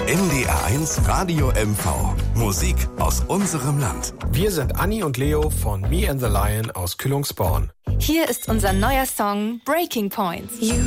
NDR1 Radio MV. Musik aus unserem Land. Wir sind Anni und Leo von Me and the Lion aus Kühlungsborn. Hier ist unser neuer Song Breaking Points.